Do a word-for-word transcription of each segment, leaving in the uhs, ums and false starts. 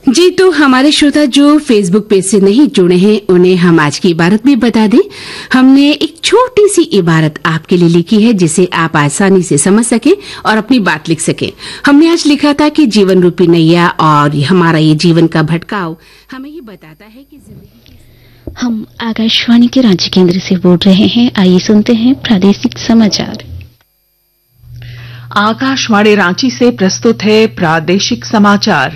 जी, तो हमारे श्रोता जो फेसबुक पेज से नहीं जुड़े हैं उन्हें हम आज की इबारत भी बता दें। हमने एक छोटी सी इबारत आपके लिए लिखी है जिसे आप आसानी से समझ सकें और अपनी बात लिख सकें। हमने आज लिखा था कि जीवन रूपी नैया और हमारा ये जीवन का भटकाव हमें ये बताता है कि जिंदगी। हम आकाशवाणी के रांची केंद्र से बोल रहे हैं। आइए सुनते हैं प्रादेशिक समाचार। आकाशवाणी रांची से प्रस्तुत है प्रादेशिक समाचार।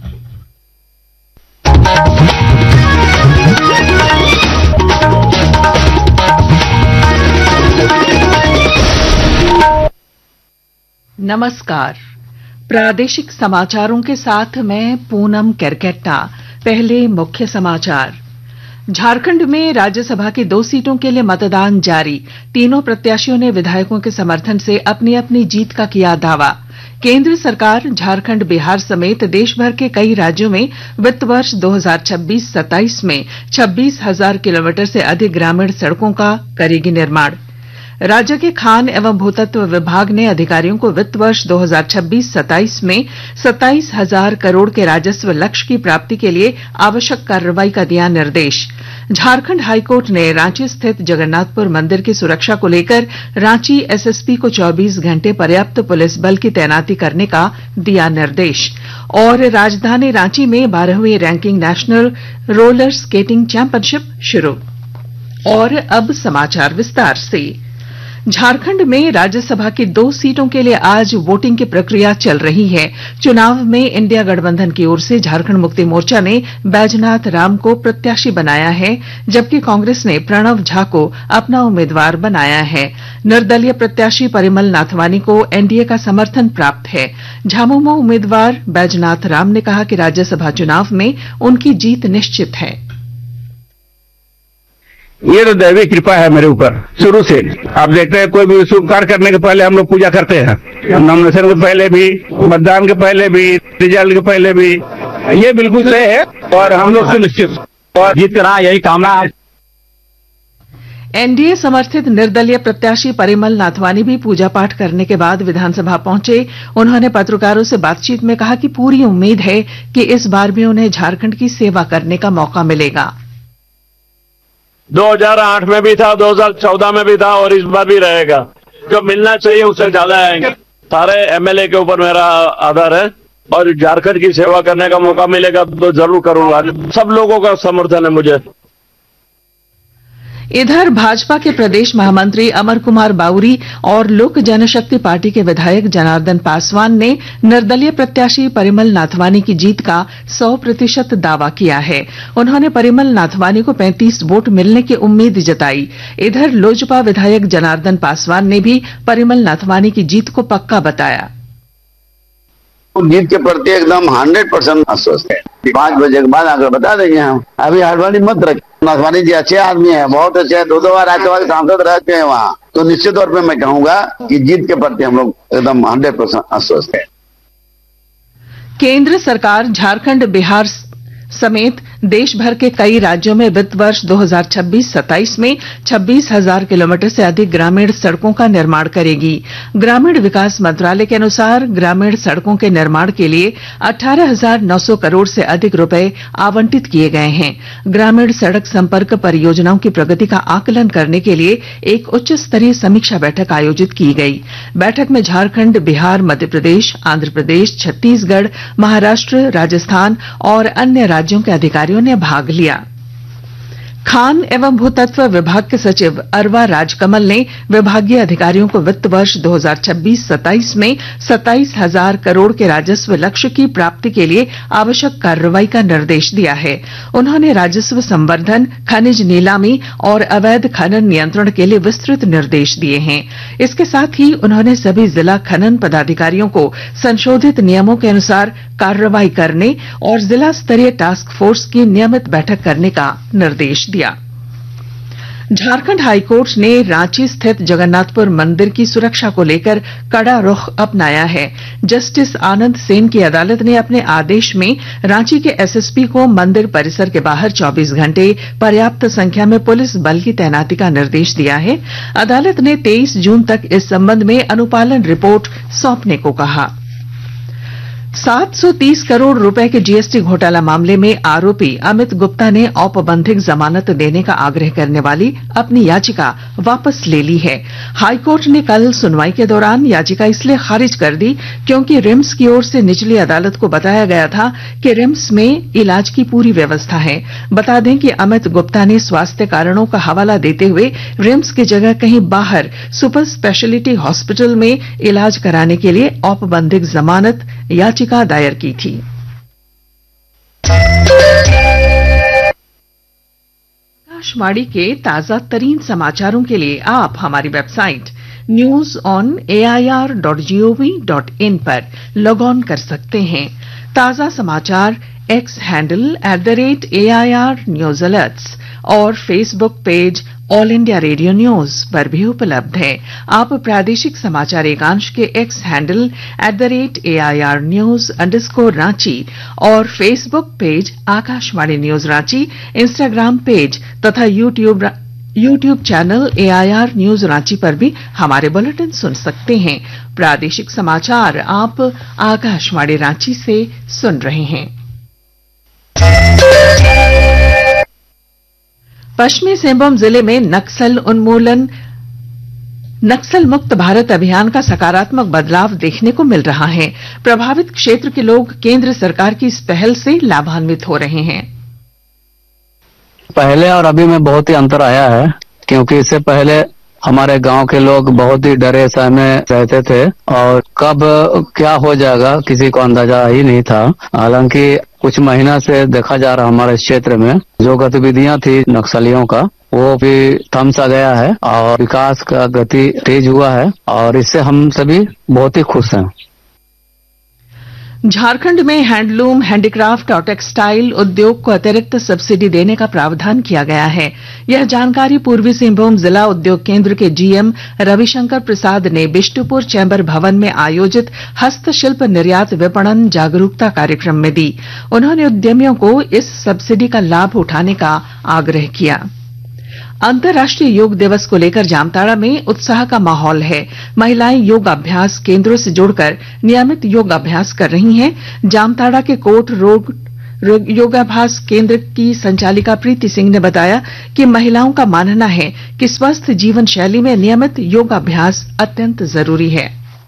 नमस्कार, प्रादेशिक समाचारों के साथ मैं पूनम केरकेट्टा। पहले मुख्य समाचार। झारखंड में राज्यसभा की दो सीटों के लिए मतदान जारी। तीनों प्रत्याशियों ने विधायकों के समर्थन से अपनी अपनी जीत का किया दावा। केंद्र सरकार झारखंड, बिहार समेत देश भर के कई राज्यों में वित्त वर्ष दो हज़ार छब्बीस सत्ताईस में छब्बीस हजार किलोमीटर से अधिक ग्रामीण सड़कों का करेगी निर्माण। राज्य के खान एवं भूतत्व विभाग ने अधिकारियों को वित्त वर्ष दो हज़ार छब्बीस सत्ताईस में सत्ताईस हजार करोड़ के राजस्व लक्ष्य की प्राप्ति के लिए आवश्यक कार्रवाई का दिया निर्देश। झारखंड हाईकोर्ट ने रांची स्थित जगन्नाथपुर मंदिर की सुरक्षा को लेकर रांची एसएसपी को चौबीस घंटे पर्याप्त पुलिस बल की तैनाती करने का दिया निर्देश। और राजधानी रांची में बारहवीं ranking national roller skating championship शुरू। और अब समाचार विस्तार से। झारखंड में राज्यसभा की दो सीटों के लिए आज वोटिंग की प्रक्रिया चल रही है। चुनाव में इंडिया गठबंधन की ओर से झारखंड मुक्ति मोर्चा ने बैजनाथ राम को प्रत्याशी बनाया है, जबकि कांग्रेस ने प्रणव झा को अपना उम्मीदवार बनाया है। निर्दलीय प्रत्याशी परिमल नाथवानी को एनडीए का समर्थन प्राप्त है। झामुमो उम्मीदवार बैजनाथ राम ने कहा कि राज्यसभा चुनाव में उनकी जीत निश्चित है। ये तो दैवी कृपा है मेरे ऊपर शुरू से। आप देखते हैं कोई भी शुभ कार्य करने के पहले हम लोग पूजा करते हैं। नॉमिनेशन के पहले भी, मतदान के पहले भी, रिजल्ट के पहले भी। ये बिल्कुल सही है और हम लोग सुनिश्चित और जीत कर यही कामना। एनडीए समर्थित निर्दलीय प्रत्याशी परिमल नाथवानी भी पूजा पाठ करने के बाद विधानसभा पहुंचे। उन्होंने पत्रकारों से बातचीत में कहा कि पूरी उम्मीद है कि इस बार भी उन्हें झारखंड की सेवा करने का मौका मिलेगा। दो हज़ार आठ में भी था, दो हज़ार चौदह में भी था और इस बार भी रहेगा। जो मिलना चाहिए उससे ज्यादा आएंगे। सारे एमएलए के ऊपर मेरा आधार है और झारखंड की सेवा करने का मौका मिलेगा तो जरूर करूंगा। सब लोगों का समर्थन है मुझे। इधर भाजपा के प्रदेश महामंत्री अमर कुमार बाउरी और लोक जनशक्ति पार्टी के विधायक जनार्दन पासवान ने निर्दलीय प्रत्याशी परिमल नाथवानी की जीत का सौ प्रतिशत दावा किया है। उन्होंने परिमल नाथवानी को पैंतीस वोट मिलने की उम्मीद जताई। इधर लोजपा विधायक जनार्दन पासवान ने भी परिमल नाथवानी की जीत को पक्का बताया। जीत के प्रति एकदम हंड्रेड परसेंट आश्वस्त है। पांच बजे के बाद आकर बता देंगे हम। अभी हड़बड़ी मत रखें। नाथवानी जी अच्छे आदमी है, बहुत अच्छे हैं। दो दो बार राज्यसभा सांसद रह चुके हैं वहाँ। तो निश्चित तौर पे मैं कहूंगा कि जीत के प्रति हम लोग एकदम हंड्रेड परसेंट आश्वस्त है। केंद्र सरकार झारखंड, बिहार समेत देश भर के कई राज्यों में वित्त वर्ष दो हज़ार छब्बीस सत्ताईस में छब्बीस हजार किलोमीटर से अधिक ग्रामीण सड़कों का निर्माण करेगी। ग्रामीण विकास मंत्रालय के अनुसार ग्रामीण सड़कों के निर्माण के लिए अठारह हजार नौ सौ करोड़ से अधिक रुपए आवंटित किए गए हैं। ग्रामीण सड़क संपर्क परियोजनाओं की प्रगति का आकलन करने के लिए एक उच्च स्तरीय समीक्षा बैठक आयोजित की गई। बैठक में झारखंड, बिहार, मध्य प्रदेश, आंध्र प्रदेश, छत्तीसगढ़, महाराष्ट्र, राजस्थान और अन्य राज्यों के अधिकारियों ने भाग लिया। खान एवं भूतत्व विभाग के सचिव अरवा राजकमल ने विभागीय अधिकारियों को वित्त वर्ष दो हज़ार छब्बीस सत्ताईस में सत्ताईस हजार करोड़ के राजस्व लक्ष्य की प्राप्ति के लिए आवश्यक कार्रवाई का निर्देश दिया है। उन्होंने राजस्व संवर्धन, खनिज नीलामी और अवैध खनन नियंत्रण के लिए विस्तृत निर्देश दिए हैं। इसके साथ ही उन्होंने सभी जिला खनन पदाधिकारियों को संशोधित नियमों के अनुसार कार्रवाई करने और जिला स्तरीय टास्क फोर्स की नियमित बैठक करने का निर्देश दिया। झारखंड हाईकोर्ट ने रांची स्थित जगन्नाथपुर मंदिर की सुरक्षा को लेकर कड़ा रुख अपनाया है। जस्टिस आनंद सेन की अदालत ने अपने आदेश में रांची के एसएसपी को मंदिर परिसर के बाहर चौबीस घंटे पर्याप्त संख्या में पुलिस बल की तैनाती का निर्देश दिया है। अदालत ने तेईस जून तक इस संबंध में अनुपालन रिपोर्ट सौंपने को कहा। सात सौ तीस करोड़ रुपए के जीएसटी घोटाला मामले में आरोपी अमित गुप्ता ने औपबंधिक जमानत देने का आग्रह करने वाली अपनी याचिका वापस ले ली है। हाईकोर्ट ने कल सुनवाई के दौरान याचिका इसलिए खारिज कर दी क्योंकि रिम्स की ओर से निचली अदालत को बताया गया था कि रिम्स में इलाज की पूरी व्यवस्था है। बता दें कि अमित गुप्ता ने स्वास्थ्य कारणों का हवाला देते हुए रिम्स की जगह कहीं बाहर सुपर स्पेशलिटी हॉस्पिटल में इलाज कराने के लिए औपबंधिक जमानत याचिका दायर की थी। आकाशवाणी के ताजा तरीन समाचारों के लिए आप हमारी website news on A I R dot G O V dot in पर लॉग ऑन कर सकते हैं। ताजा समाचार x handle at the rate A I R news alerts और Facebook page all India radio news पर भी उपलब्ध है। आप प्रादेशिक समाचार एकांश के x handle at the rate A I R news underscore Ranchi और Facebook page Akashvani news Ranchi, Instagram page तथा YouTube YouTube channel A I R news Ranchi पर भी हमारे बुलेटिन सुन सकते हैं। प्रादेशिक समाचार आप आकाशवाणी रांची से सुन रहे हैं। पश्चिमी सिंहभूम जिले में नक्सल उन्मूलन नक्सल मुक्त भारत अभियान का सकारात्मक बदलाव देखने को मिल रहा है। प्रभावित क्षेत्र के लोग केंद्र सरकार की इस पहल से लाभान्वित हो रहे हैं। पहले और अभी में बहुत ही अंतर आया है, क्योंकि इससे पहले हमारे गांव के लोग बहुत ही डरे सहमे रहते थे और कब क्या हो जाएगा किसी को अंदाजा ही नहीं था। हालांकि कुछ महीना से देखा जा रहा हमारे क्षेत्र में जो गतिविधियां थी नक्सलियों का वो भी थम सा गया है और विकास का गति तेज हुआ है और इससे हम सभी बहुत ही खुश हैं। झारखंड में हैंडलूम, हैंडीक्राफ्ट और टेक्सटाइल उद्योग को अतिरिक्त सब्सिडी देने का प्रावधान किया गया है। यह जानकारी पूर्वी सिंहभूम जिला उद्योग केंद्र के जीएम रविशंकर प्रसाद ने बिष्टुपुर चैम्बर भवन में आयोजित हस्तशिल्प निर्यात विपणन जागरूकता कार्यक्रम में दी। उन्होंने उद्यमियों को इस सब्सिडी का लाभ उठाने का आग्रह किया। अंतर्राष्ट्रीय योग दिवस को लेकर जामताड़ा में उत्साह का माहौल है। महिलाएं योग अभ्यास केंद्रों से जुड़कर नियमित योग अभ्यास कर रही हैं। जामताड़ा के कोट रोग योगाभ्यास केंद्र की संचालिका प्रीति सिंह ने बताया कि महिलाओं का मानना है कि स्वस्थ जीवन शैली में नियमित योगाभ्यास अत्यंत जरूरी है।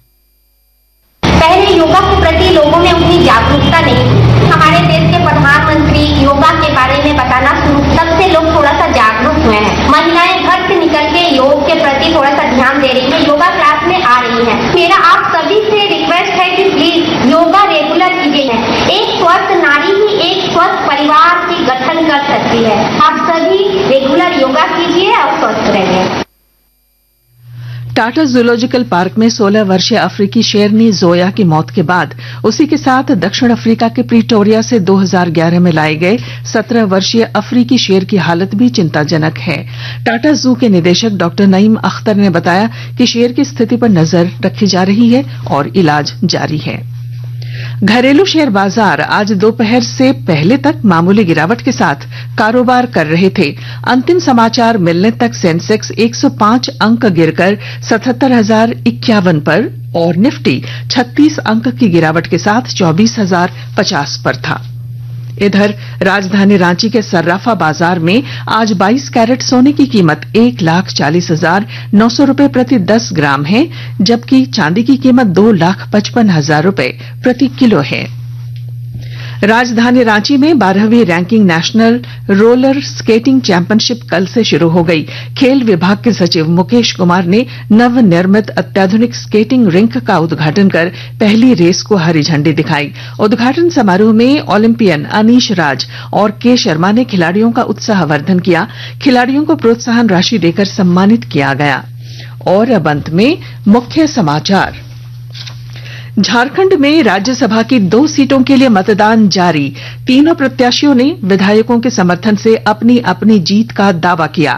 पहले योगा के प्रति लोगों में उतनी जागरूकता नहीं। हमारे देश के प्रधानमंत्री योगा के बारे में बताना शुरू, तब से लोग थोड़ा सा जागरूक हुए हैं। महिलाएं घर से निकल के योग के प्रति थोड़ा सा ध्यान दे रही हैं, योगा क्लास में आ रही हैं। मेरा आप सभी से रिक्वेस्ट है कि प्लीज योगा रेगुलर कीजिए। एक स्वस्थ नारी ही एक स्वस्थ परिवार की गठन कर सकती है। आप सभी रेगुलर योगा कीजिए और स्वस्थ रहिए। टाटा जूलॉजिकल पार्क में सोलह वर्षीय अफ्रीकी शेरनी जोया की मौत के बाद उसी के साथ दक्षिण अफ्रीका के प्रीटोरिया से दो हज़ार ग्यारह में लाए गए सत्रह वर्षीय अफ्रीकी शेर की हालत भी चिंताजनक है। टाटा जू के निदेशक डॉक्टर नईम अख्तर ने बताया कि शेर की स्थिति पर नजर रखी जा रही है और इलाज जारी है। घरेलू शेयर बाजार आज दोपहर से पहले तक मामूली गिरावट के साथ कारोबार कर रहे थे। अंतिम समाचार मिलने तक सेंसेक्स एक सौ पांच अंक गिरकर सतहत्तर हजार इक्यावन पर और निफ्टी छत्तीस अंक की गिरावट के साथ चौबीस हजार पचास पर था। इधर राजधानी रांची के सर्राफा बाजार में आज बाईस कैरेट सोने की कीमत एक लाख चालीस हजार नौ सौ रूपये प्रति दस ग्राम है, जबकि चांदी की कीमत दो लाख पचपन हजार रूपये प्रति किलो है। राजधानी रांची में बारहवीं ranking national roller skating championship कल से शुरू हो गई। खेल विभाग के सचिव मुकेश कुमार ने नवनिर्मित अत्याधुनिक स्केटिंग रिंक का उद्घाटन कर पहली रेस को हरी झंडी दिखाई। उद्घाटन समारोह में ओलंपियन अनीश राज और के शर्मा ने खिलाड़ियों का उत्साहवर्धन किया। खिलाड़ियों को प्रोत्साहन राशि देकर सम्मानित किया गया। और अब अंत में मुख्य समाचार। झारखंड में राज्यसभा की दो सीटों के लिए मतदान जारी। तीनों प्रत्याशियों ने विधायकों के समर्थन से अपनी अपनी जीत का दावा किया।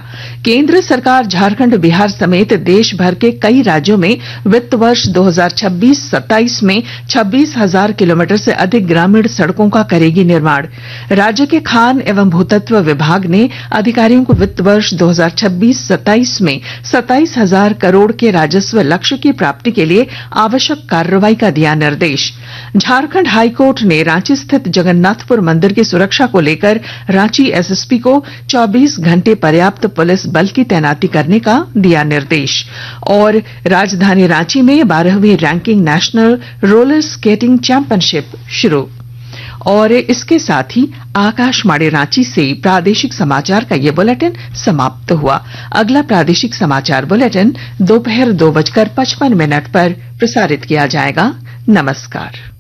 केंद्र सरकार झारखंड, बिहार समेत देश भर के कई राज्यों में वित्त वर्ष दो हजार छब्बीस सत्ताईस में छब्बीस हजार किलोमीटर से अधिक ग्रामीण सड़कों का करेगी निर्माण। राज्य के खान एवं भूतत्व विभाग ने अधिकारियों को वित्त वर्ष दो हजार छब्बीस सत्ताईस में सत्ताईस हजार करोड़ के राजस्व लक्ष्य की प्राप्ति के लिए आवश्यक कार्रवाई का दिया निर्देश। झारखंड हाईकोर्ट ने रांची स्थित जगन्नाथपुर मंदिर की सुरक्षा को लेकर रांची एसएसपी को चौबीस घंटे पर्याप्त पुलिस बल की तैनाती करने का दिया निर्देश। और राजधानी रांची में बारहवीं ranking national roller skating championship शुरू। और इसके साथ ही आकाशवाणी रांची से प्रादेशिक समाचार का ये बुलेटिन समाप्त हुआ। अगला प्रादेशिक समाचार बुलेटिन दोपहर दो बजकर पचपन मिनट पर प्रसारित किया जाएगा। नमस्कार।